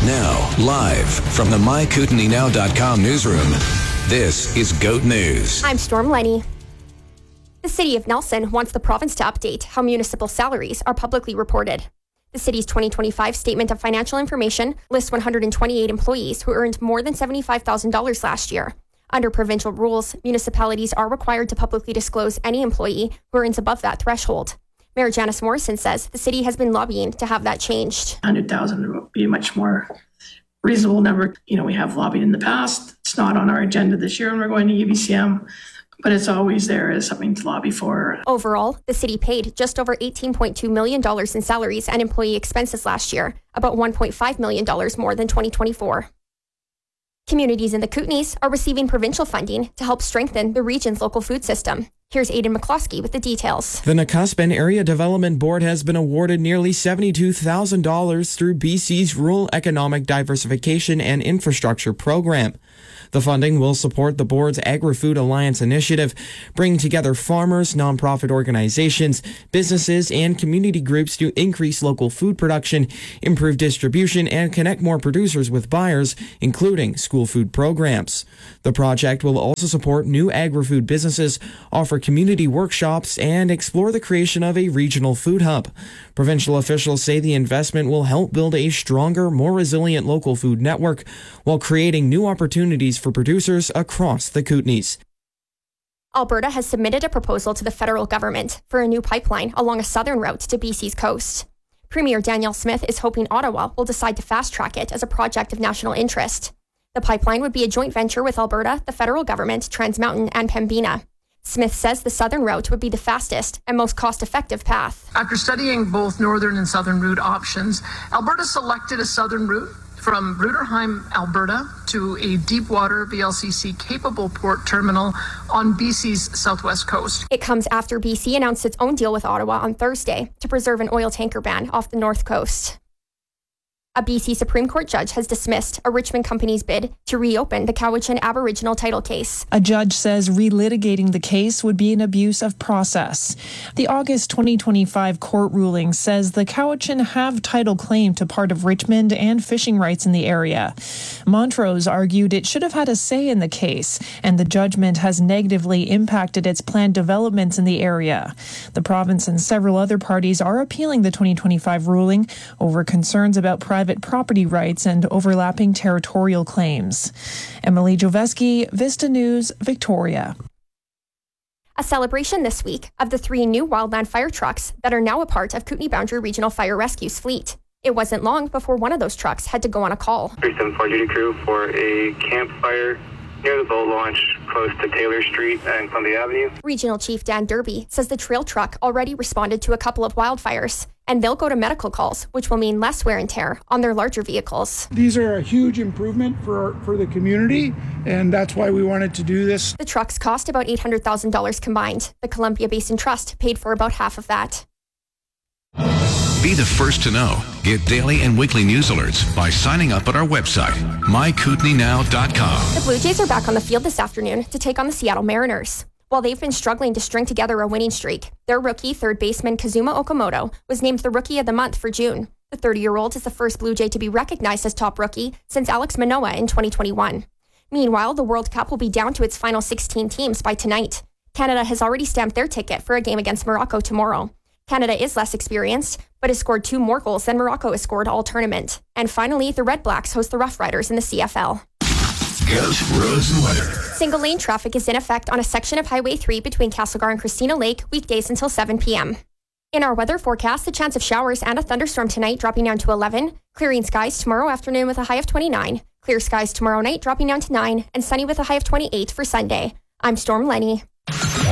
Now, live from the MyKootenainow.com newsroom, this is GOAT News. I'm Storm Lenny. The City of Nelson wants the province to update how municipal salaries are publicly reported. The city's 2025 Statement of Financial Information lists 128 employees who earned more than $75,000 last year. Under provincial rules, municipalities are required to publicly disclose any employee who earns above that threshold. Mayor Janice Morrison says the city has been lobbying to have that changed. 100,000 would be a much more reasonable number. We have lobbied in the past. It's not on our agenda this year when we're going to UBCM, but it's always there as something to lobby for. Overall, the city paid just over $18.2 million in salaries and employee expenses last year, about $1.5 million more than 2024. Communities in the Kootenays are receiving provincial funding to help strengthen the region's local food system. Here's Aidan McCloskey with the details. The Nakuspen Area Development Board has been awarded nearly $72,000 through BC's Rural Economic Diversification and Infrastructure Program. The funding will support the board's Agri-Food Alliance initiative, bringing together farmers, nonprofit organizations, businesses, and community groups to increase local food production, improve distribution, and connect more producers with buyers, including school food programs. The project will also support new agri-food businesses, offer community workshops, and explore the creation of a regional food hub. Provincial officials say the investment will help build a stronger, more resilient local food network while creating new opportunities for producers across the Kootenays. Alberta has submitted a proposal to the federal government for a new pipeline along a southern route to BC's coast. Premier Danielle Smith is hoping Ottawa will decide to fast-track it as a project of national interest. The pipeline would be a joint venture with Alberta, the federal government, Trans Mountain, and Pembina. Smith says the southern route would be the fastest and most cost-effective path. After studying both northern and southern route options, Alberta selected a southern route from Bruderheim, Alberta, to a deep-water VLCC-capable port terminal on BC's southwest coast. It comes after BC announced its own deal with Ottawa on Thursday to preserve an oil tanker ban off the north coast. A BC Supreme Court judge has dismissed a Richmond company's bid to reopen the Cowichan Aboriginal title case. A judge says relitigating the case would be an abuse of process. The August 2025 court ruling says the Cowichan have title claim to part of Richmond and fishing rights in the area. Montrose argued it should have had a say in the case, and the judgment has negatively impacted its planned developments in the area. The province and several other parties are appealing the 2025 ruling over concerns about private property rights and overlapping territorial claims. Emily Joveski, Vista News, Victoria. A celebration this week of the 3 new wildland fire trucks that are now a part of Kootenay Boundary Regional Fire Rescue's fleet. It wasn't long before one of those trucks had to go on a call. 374 duty crew for a campfire near the boat launch close to Taylor Street and Columbia Avenue. Regional Chief Dan Derby says the trail truck already responded to a couple of wildfires, and they'll go to medical calls, which will mean less wear and tear on their larger vehicles. These are a huge improvement for the community, and that's why we wanted to do this. The trucks cost about $800,000 combined. The Columbia Basin Trust paid for about half of that. Be the first to know. Get daily and weekly news alerts by signing up at our website, MyKootenainow.com. The Blue Jays are back on the field this afternoon to take on the Seattle Mariners. While they've been struggling to string together a winning streak, their rookie third baseman Kazuma Okamoto was named the Rookie of the Month for June. The 30-year-old is the first Blue Jay to be recognized as top rookie since Alex Manoah in 2021. Meanwhile, the World Cup will be down to its final 16 teams by tonight. Canada has already stamped their ticket for a game against Morocco tomorrow. Canada is less experienced, but has scored 2 more goals than Morocco has scored all tournament. And finally, the Red Blacks host the Rough Riders in the CFL. GOAT roads and weather. Single lane traffic is in effect on a section of Highway 3 between Castlegar and Christina Lake, weekdays until 7 p.m. In our weather forecast, the chance of showers and a thunderstorm tonight dropping down to 11, clearing skies tomorrow afternoon with a high of 29, clear skies tomorrow night dropping down to 9, and sunny with a high of 28 for Sunday. I'm Storm Lenny.